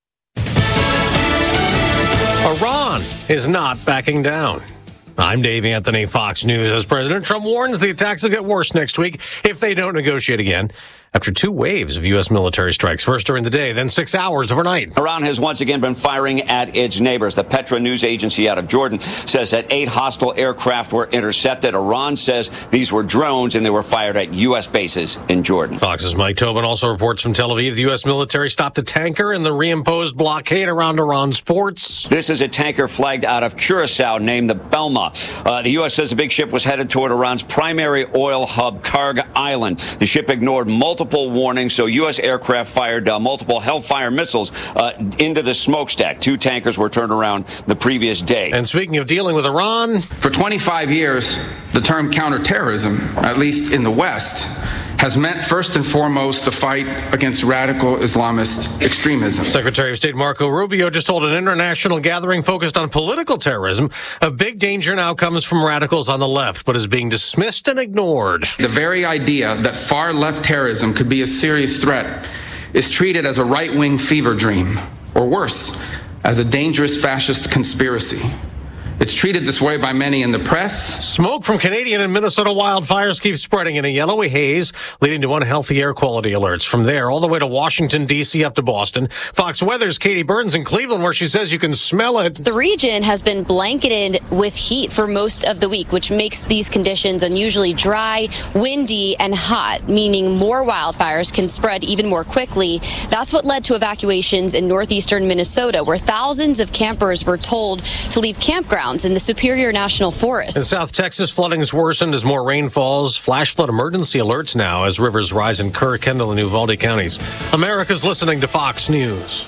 Iran is not backing down. I'm Dave Anthony, Fox News. As President Trump warns the attacks will get worse next week if they don't negotiate again. After two waves of U S military strikes, first during the day, then six hours overnight. Iran has once again been firing at its neighbors. The Petra news agency out of Jordan says that eight hostile aircraft were intercepted. Iran says these were drones and they were fired at U S bases in Jordan. Fox's Mike Tobin also reports from Tel Aviv the U S military stopped a tanker in the reimposed blockade around Iran's ports. This is a tanker flagged out of Curacao named the Belma. Uh, the U S says the big ship was headed toward Iran's primary oil hub, Karg Island. The ship ignored multiple Multiple warnings, so U S aircraft fired uh, multiple Hellfire missiles uh, into the smokestack. Two tankers were turned around the previous day. And speaking of dealing with Iran, for twenty-five years, the term counterterrorism, at least in the West, has meant first and foremost the fight against radical Islamist extremism. Secretary of State Marco Rubio just told an international gathering focused on political terrorism. A big danger now comes from radicals on the left, but is being dismissed and ignored. The very idea that far-left terrorism could be a serious threat is treated as a right-wing fever dream, or worse, as a dangerous fascist conspiracy. It's treated this way by many in the press. Smoke from Canadian and Minnesota wildfires keeps spreading in a yellowy haze, leading to unhealthy air quality alerts. From there, all the way to Washington, D C, up to Boston. Fox Weather's Katie Burns in Cleveland, where she says you can smell it. The region has been blanketed with heat for most of the week, which makes these conditions unusually dry, windy, and hot, meaning more wildfires can spread even more quickly. That's what led to evacuations in northeastern Minnesota, where thousands of campers were told to leave campgrounds in the Superior National Forest. In South Texas, flooding has worsened as more rain falls. Flash flood emergency alerts now as rivers rise in Kerr, Kendall, and Uvalde counties. America's listening to Fox News.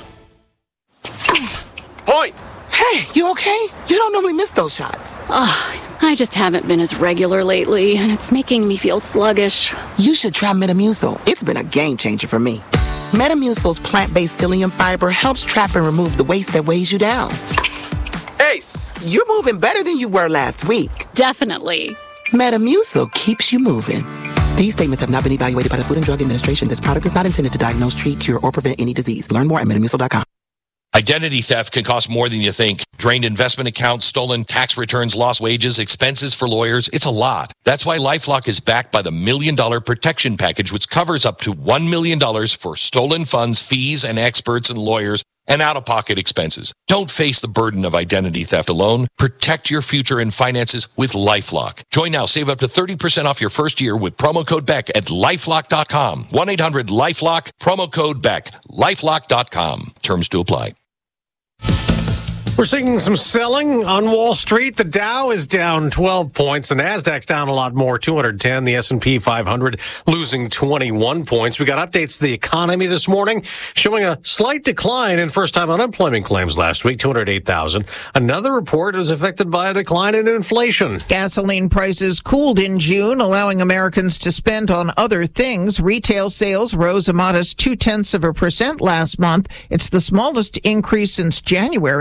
Point! Hey, you okay? You don't normally miss those shots. Oh, I just haven't been as regular lately, and it's making me feel sluggish. You should try Metamucil. It's been a game changer for me. Metamucil's plant-based psyllium fiber helps trap and remove the waste that weighs you down. Ace, you're moving better than you were last week. Definitely. Metamucil keeps you moving. These statements have not been evaluated by the Food and Drug Administration. This product is not intended to diagnose, treat, cure, or prevent any disease. Learn more at metamucil dot com. Identity theft can cost more than you think. Drained investment accounts, stolen tax returns, lost wages, expenses for lawyers. It's a lot. That's why LifeLock is backed by the Million Dollar Protection Package, which covers up to one million dollars for stolen funds, fees, and experts and lawyers, and out-of-pocket expenses. Don't face the burden of identity theft alone. Protect your future and finances with LifeLock. Join now. Save up to thirty percent off your first year with promo code Beck at lifelock dot com. one eight hundred LifeLock, promo code Beck. lifelock dot com. Terms to apply. We're seeing some selling on Wall Street. The Dow is down twelve points. The Nasdaq's down a lot more, two hundred ten. The S and P five hundred losing twenty-one points. We got updates to the economy this morning showing a slight decline in first-time unemployment claims last week, two hundred eight thousand. Another report is affected by a decline in inflation. Gasoline prices cooled in June, allowing Americans to spend on other things. Retail sales rose a modest two-tenths of a percent last month. It's the smallest increase since January. For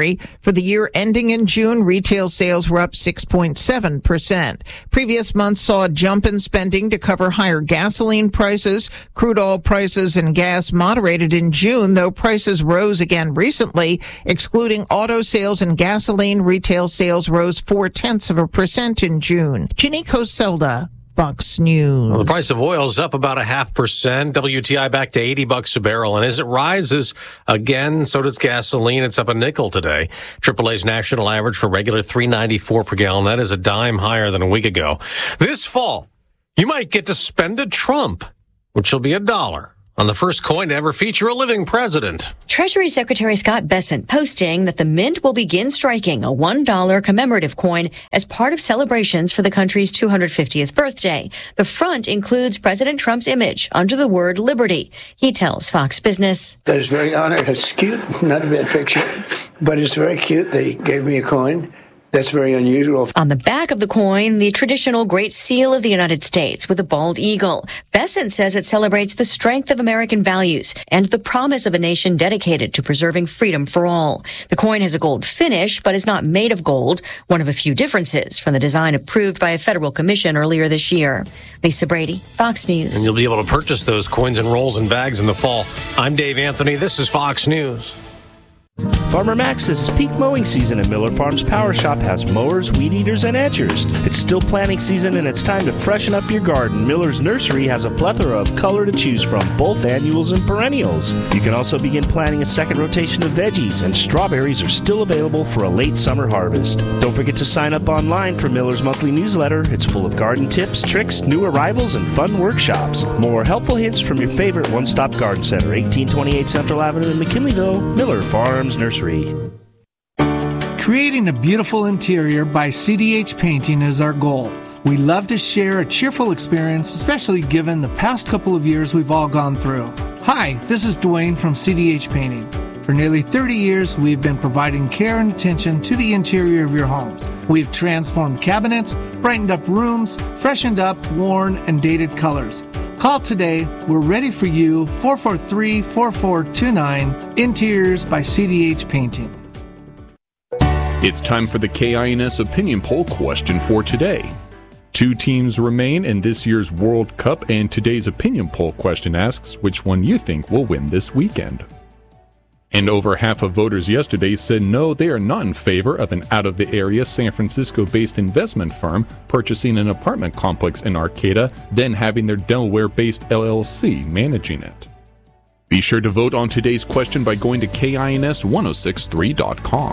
For the year ending in June, retail sales were up six point seven percent. Previous months saw a jump in spending to cover higher gasoline prices. Crude oil prices and gas moderated in June, though prices rose again recently. Excluding auto sales and gasoline, retail sales rose four-tenths of a percent in June. Ginny Coselda, Fox News. Well, the price of oil is up about a half percent. W T I back to eighty bucks a barrel. And as it rises again, so does gasoline. It's up a nickel today. triple A's national average for regular three ninety-four per gallon. That is a dime higher than a week ago. This fall, you might get to spend a Trump, which will be a dollar, on the first coin to ever feature a living president. Treasury Secretary Scott Bessent posting that the Mint will begin striking a one dollar commemorative coin as part of celebrations for the country's two hundred fiftieth birthday. The front includes President Trump's image under the word liberty. He tells Fox Business. That is very honored. It's cute, not a bad picture, but it's very cute. They gave me a coin. That's very unusual. On the back of the coin, the traditional Great Seal of the United States with a bald eagle. Bessent says it celebrates the strength of American values and the promise of a nation dedicated to preserving freedom for all. The coin has a gold finish, but is not made of gold, one of a few differences from the design approved by a federal commission earlier this year. Lisa Brady, Fox News. And you'll be able to purchase those coins and rolls and bags in the fall. I'm Dave Anthony. This is Fox News. Farmer Max says it's peak mowing season and Miller Farms Power Shop has mowers, weed eaters, and edgers. It's still planting season and it's time to freshen up your garden. Miller's Nursery has a plethora of color to choose from, both annuals and perennials. You can also begin planting a second rotation of veggies, and strawberries are still available for a late summer harvest. Don't forget to sign up online for Miller's monthly newsletter. It's full of garden tips, tricks, new arrivals, and fun workshops. More helpful hints from your favorite one-stop garden center, eighteen twenty-eight Central Avenue in McKinleyville, Miller Farms Nursery. Creating a beautiful interior by C D H Painting is our goal. We love to share a cheerful experience, especially given the past couple of years we've all gone through. Hi, this is Dwayne from C D H Painting. For nearly thirty years, we've been providing care and attention to the interior of your homes. We've transformed cabinets, brightened up rooms, freshened up worn and dated colors. Call today. We're ready for you. four four three, four four two nine. Interiors by C D H Painting. It's time for the K I N S opinion poll question for today. Two teams remain in this year's World Cup, and today's opinion poll question asks which one you think will win this weekend. And over half of voters yesterday said no, they are not in favor of an out-of-the-area San Francisco-based investment firm purchasing an apartment complex in Arcata, then having their Delaware-based L L C managing it. Be sure to vote on today's question by going to K I N S ten sixty-three dot com.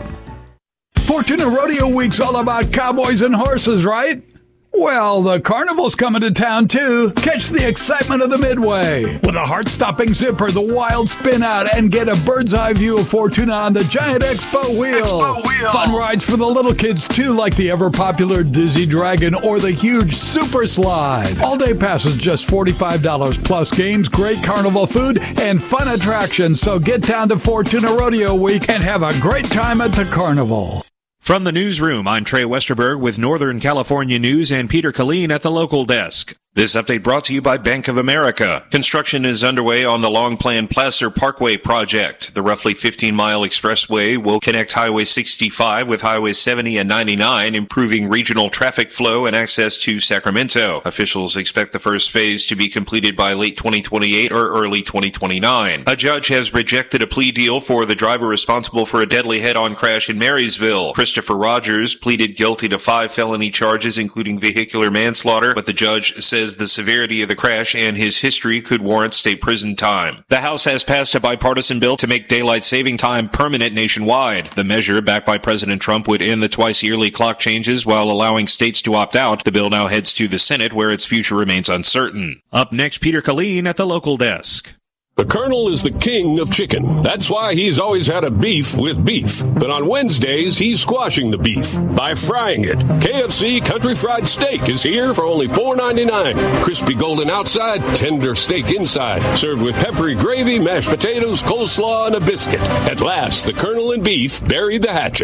Fortuna Rodeo Week's all about cowboys and horses, right? Well, the carnival's coming to town, too. Catch the excitement of the Midway with a heart-stopping zipper, the wild spin-out, and get a bird's-eye view of Fortuna on the giant Expo Wheel. Expo Wheel. Fun rides for the little kids, too, like the ever-popular Dizzy Dragon or the huge Super Slide. All-day passes just forty-five dollars, plus games, great carnival food, and fun attractions. So get down to Fortuna Rodeo Week and have a great time at the carnival. From the newsroom, I'm Trey Westerberg with Northern California News and Peter Killeen at the local desk. This update brought to you by Bank of America. Construction is underway on the long-planned Placer Parkway project. The roughly fifteen-mile expressway will connect Highway sixty-five with Highway seventy and ninety-nine, improving regional traffic flow and access to Sacramento. Officials expect the first phase to be completed by late twenty twenty-eight or early twenty twenty-nine. A judge has rejected a plea deal for the driver responsible for a deadly head-on crash in Marysville. Christopher Rogers pleaded guilty to five felony charges, including vehicular manslaughter, but the judge says the severity of the crash and his history could warrant state prison time. The House has passed a bipartisan bill to make daylight saving time permanent nationwide. The measure, backed by President Trump, would end the twice-yearly clock changes while allowing states to opt out. The bill now heads to the Senate, where its future remains uncertain. Up next, Peter Killeen at the local desk. The Colonel is the king of chicken. That's why he's always had a beef with beef. But on Wednesdays, he's squashing the beef by frying it. K F C Country Fried Steak is here for only four ninety-nine. Crispy golden outside, tender steak inside. Served with peppery gravy, mashed potatoes, coleslaw, and a biscuit. At last, the Colonel and beef buried the hatchet.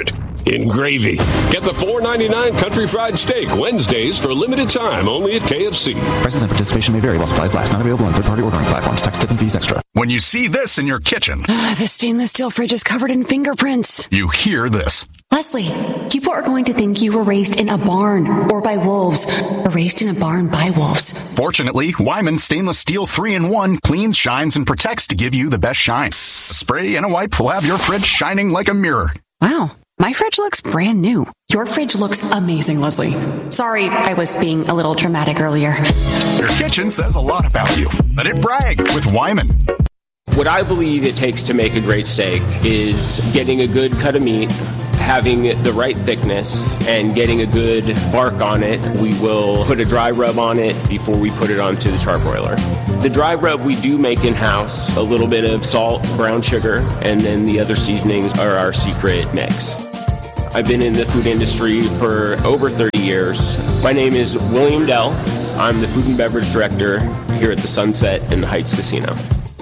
in gravy. Get the four ninety-nine Country Fried Steak Wednesdays for a limited time only at K F C. Prices and participation may vary while supplies last. Not available on third-party ordering platforms. Tax, tip, and fees extra. When you see this in your kitchen, The stainless steel fridge is covered in fingerprints. you hear this. Leslie, people are going to think you were raised in a barn or by wolves, or raised in a barn by wolves. Fortunately, Wyman Stainless Steel three in one cleans, shines, and protects to give you the best shine. A spray and a wipe will have your fridge shining like a mirror. Wow, my fridge looks brand new. Your fridge looks amazing, Leslie. Sorry, I was being a little dramatic earlier. Your kitchen says a lot about you. Let it brag with Wyman. What I believe it takes to make a great steak is getting a good cut of meat, having the right thickness, and getting a good bark on it. We will put a dry rub on it before we put it onto the charbroiler. The dry rub we do make in-house, a little bit of salt, brown sugar, and then the other seasonings are our secret mix. I've been in the food industry for over thirty years. My name is William Dell. I'm the food and beverage director here at the Sunset in the Heights Casino.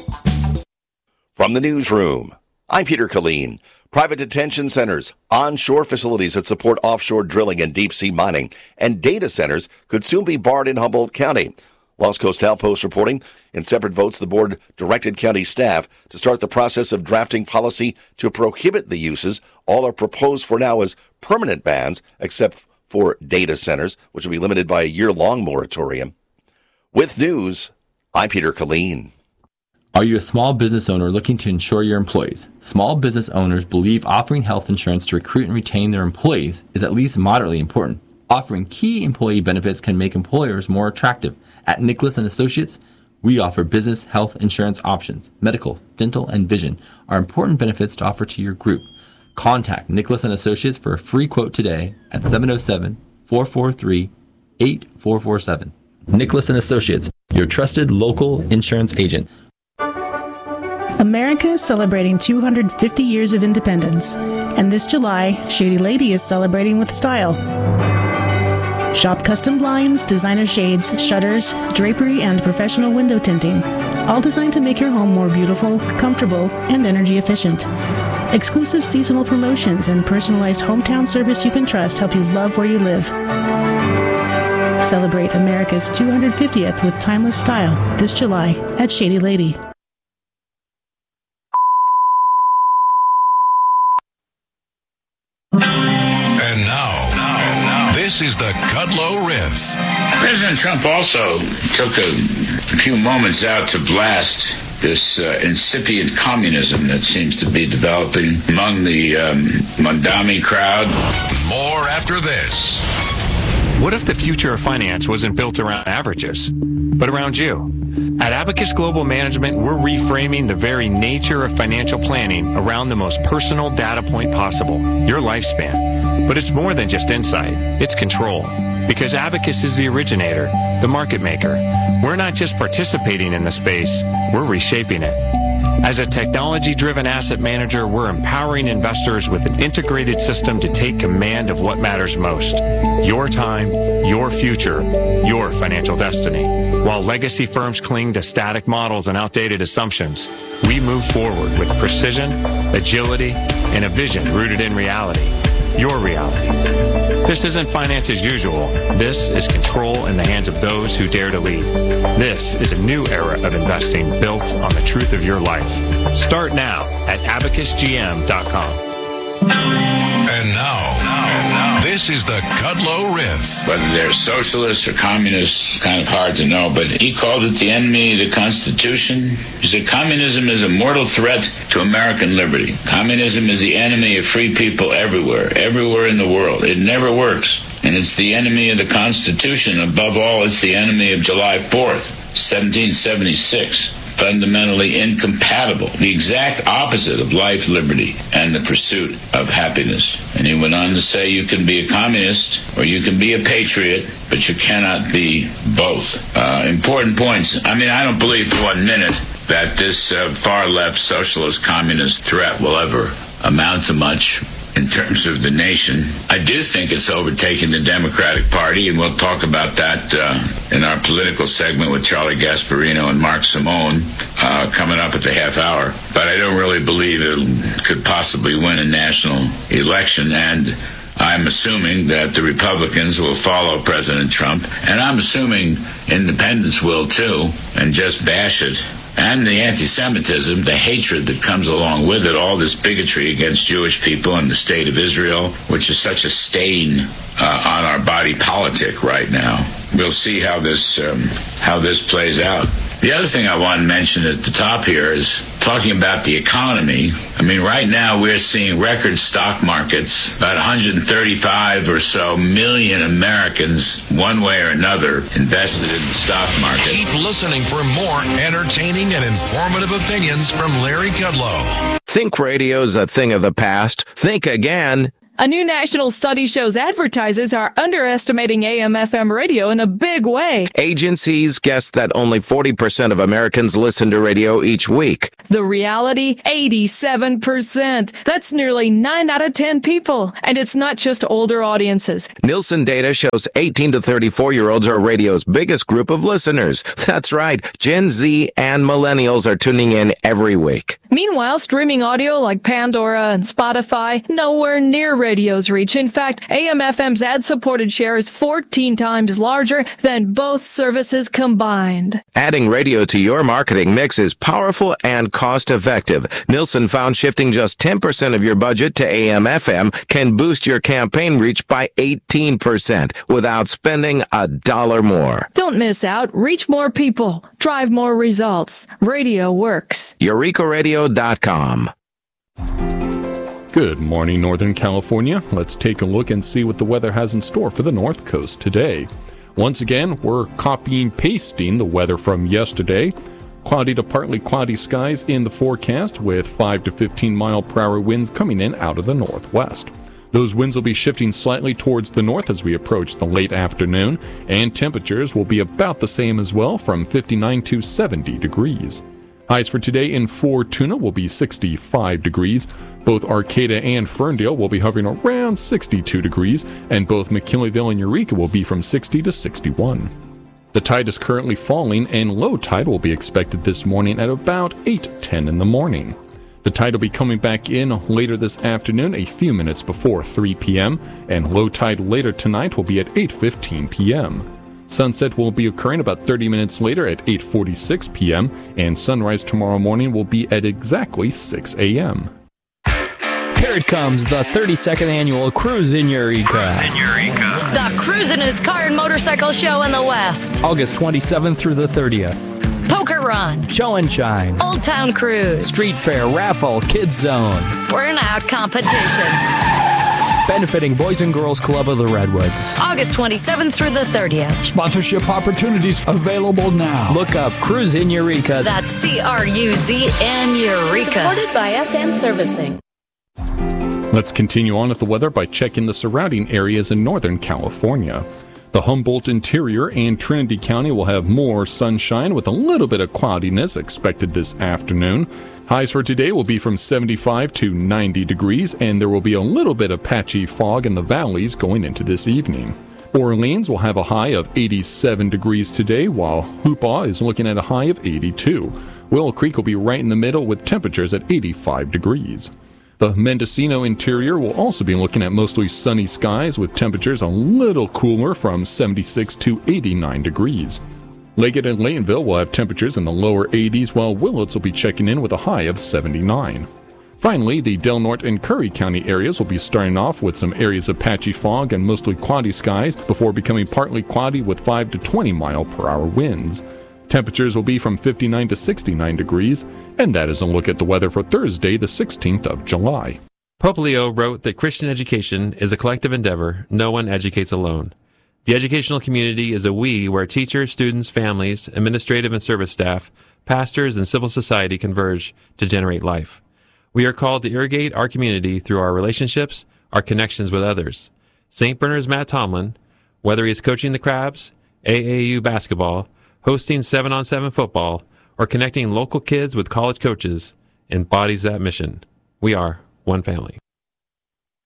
From the newsroom, I'm Peter Killeen. Private detention centers, onshore facilities that support offshore drilling and deep-sea mining, and data centers could soon be barred in Humboldt County. Los Coast Outpost reporting, in separate votes, the board directed county staff to start the process of drafting policy to prohibit the uses. All are proposed for now as permanent bans, except for data centers, which will be limited by a year-long moratorium. With news, I'm Peter Killeen. Are you a small business owner looking to insure your employees? Small business owners believe offering health insurance to recruit and retain their employees is at least moderately important. Offering key employee benefits can make employers more attractive. At Nicholas and Associates, we offer business health insurance options. Medical, dental, and vision are important benefits to offer to your group. Contact Nicholas and Associates for a free quote today at seven oh seven, four four three, eight four four seven. Nicholas and Associates, your trusted local insurance agent. America is celebrating two hundred fifty years of independence, and this July, Shady Lady is celebrating with style. Shop custom blinds, designer shades, shutters, drapery, and professional window tinting, all designed to make your home more beautiful, comfortable, and energy efficient. Exclusive seasonal promotions and personalized hometown service you can trust help you love where you live. Celebrate America's two hundred fiftieth with timeless style this July at Shady Lady. And now, this is the Kudlow Riff. President Trump also took a few moments out to blast this uh, incipient communism that seems to be developing among the um, Mondami crowd. More after this. What if the future of finance wasn't built around averages, but around you? At Abacus Global Management, we're reframing the very nature of financial planning around the most personal data point possible, your lifespan. But it's more than just insight, it's control. Because Abacus is the originator, the market maker. We're not just participating in the space, we're reshaping it. As a technology-driven asset manager, we're empowering investors with an integrated system to take command of what matters most. Your time, your future, your financial destiny. While legacy firms cling to static models and outdated assumptions, we move forward with precision, agility, and a vision rooted in reality. Your reality. This isn't finance as usual. This is control in the hands of those who dare to lead. This is a new era of investing built on the truth of your life. Start now at abacus g m dot com. And now, this is the Kudlow Riff. Whether they're socialists or communists, kind of hard to know, but he called it the enemy of the Constitution. He said communism is a mortal threat to American liberty. Communism is the enemy of free people everywhere, everywhere in the world. It never works. And it's the enemy of the Constitution. Above all, it's the enemy of July fourth, seventeen seventy-six. Fundamentally incompatible, the exact opposite of life, liberty, and the pursuit of happiness. And he went on to say you can be a communist or you can be a patriot, but you cannot be both. Uh, important points. I mean, I don't believe for one minute that this uh, far-left socialist communist threat will ever amount to much in terms of the nation. I do think it's overtaking the Democratic Party, and we'll talk about that uh, in our political segment with Charlie Gasparino and Mark Simone uh, coming up at the half hour. But I don't really believe it could possibly win a national election, and I'm assuming that the Republicans will follow President Trump, and I'm assuming independents will too, and just bash it. And the anti-Semitism, the hatred that comes along with it, all this bigotry against Jewish people and the state of Israel, which is such a stain uh, on our body politic right now. We'll see how this um, how this plays out. The other thing I want to mention at the top here is talking about the economy. I mean, right now we're seeing record stock markets, about one hundred thirty-five or so million Americans, one way or another, invested in the stock market. Keep listening for more entertaining and informative opinions from Larry Kudlow. Think radio's a thing of the past. Think again. A new national study shows advertisers are underestimating A M F M radio in a big way. Agencies guess that only forty percent of Americans listen to radio each week. The reality, eighty-seven percent. That's nearly nine out of ten people. And it's not just older audiences. Nielsen data shows eighteen to thirty-four-year-olds are radio's biggest group of listeners. That's right. Gen Z and millennials are tuning in every week. Meanwhile, streaming audio like Pandora and Spotify, nowhere near radio's reach. In fact, A M F M's ad-supported share is fourteen times larger than both services combined. Adding radio to your marketing mix is powerful and cost-effective. Nielsen found shifting just ten percent of your budget to A M F M can boost your campaign reach by eighteen percent without spending a dollar more. Don't miss out. Reach more people. Drive more results. Radio works. Eureka Radio dot com. Good morning, Northern California. Let's take a look and see what the weather has in store for the North Coast today. Once again, we're copying, pasting the weather from yesterday. Cloudy to partly cloudy skies in the forecast with five to fifteen mile per hour winds coming in out of the northwest. Those winds will be shifting slightly towards the north as we approach the late afternoon, and temperatures will be about the same as well, from fifty-nine to seventy degrees. Highs for today in Fortuna will be sixty-five degrees. Both Arcata and Ferndale will be hovering around sixty-two degrees, and both McKinleyville and Eureka will be from sixty to sixty-one. The tide is currently falling, and low tide will be expected this morning at about eight ten in the morning. The tide will be coming back in later this afternoon, a few minutes before three p.m., and low tide later tonight will be at eight fifteen p.m. Sunset will be occurring about thirty minutes later at eight forty-six p.m., and sunrise tomorrow morning will be at exactly six a.m. Here it comes, the thirty-second annual Cruise in Eureka. Cruise in Eureka. The cruisin'est car and motorcycle show in the West. August twenty-seventh through the thirtieth. Poker Run. Show and Shine. Old Town Cruise. Street Fair, Raffle, Kids Zone. Burnout Competition. Benefiting Boys and Girls Club of the Redwoods. August twenty-seventh through the thirtieth. Sponsorship opportunities available now. Look up Cruise in Eureka. That's C R U Z N Eureka. Supported by S N Servicing. Let's continue on with the weather by checking the surrounding areas in Northern California. The Humboldt interior and Trinity County will have more sunshine with a little bit of cloudiness expected this afternoon. Highs for today will be from seventy-five to ninety degrees, and there will be a little bit of patchy fog in the valleys going into this evening. Orleans will have a high of eighty-seven degrees today, while Hoopaw is looking at a high of eighty-two. Willow Creek will be right in the middle with temperatures at eighty-five degrees. The Mendocino interior will also be looking at mostly sunny skies with temperatures a little cooler from seventy-six to eighty-nine degrees. Leggett and Laytonville will have temperatures in the lower eighties, while Willits will be checking in with a high of seventy-nine. Finally, the Del Norte and Curry County areas will be starting off with some areas of patchy fog and mostly cloudy skies before becoming partly cloudy with five to twenty mile per hour winds. Temperatures will be from fifty-nine to sixty-nine degrees, and that is a look at the weather for Thursday, the sixteenth of July. Pope Leo wrote that Christian education is a collective endeavor. No one educates alone. The educational community is a we where teachers, students, families, administrative and service staff, pastors, and civil society converge to generate life. We are called to irrigate our community through our relationships, our connections with others. Saint Bernard's Matt Tomlin, whether he is coaching the Crabs, A A U basketball, hosting seven on seven football, or connecting local kids with college coaches, embodies that mission. We are one family.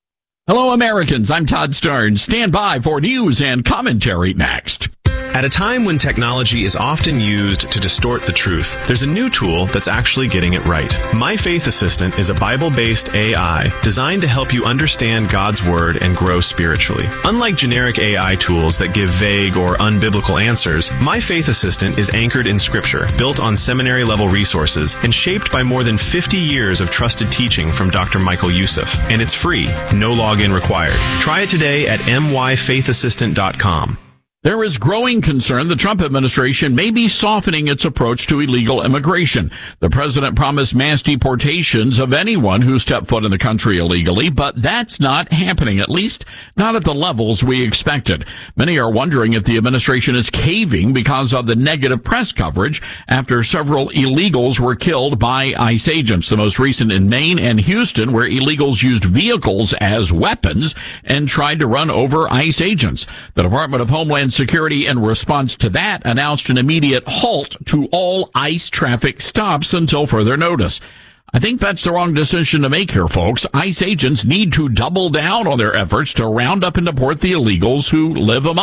Hello, Americans. I'm Todd Stern. Stand by for news and commentary next. At a time when technology is often used to distort the truth, there's a new tool that's actually getting it right. My Faith Assistant is a Bible-based A I designed to help you understand God's Word and grow spiritually. Unlike generic A I tools that give vague or unbiblical answers, My Faith Assistant is anchored in Scripture, built on seminary-level resources, and shaped by more than fifty years of trusted teaching from Doctor Michael Youssef. And it's free, no login required. Try it today at m y faith assistant dot com. There is growing concern the Trump administration may be softening its approach to illegal immigration. The president promised mass deportations of anyone who stepped foot in the country illegally, but that's not happening, at least not at the levels we expected. Many are wondering if the administration is caving because of the negative press coverage after several illegals were killed by ICE agents, the most recent in Maine and Houston, where illegals used vehicles as weapons and tried to run over ICE agents. The Department of Homeland Security, in response to that, announced an immediate halt to all ICE traffic stops until further notice. I think that's the wrong decision to make here, folks. ICE agents need to double down on their efforts to round up and deport the illegals who live among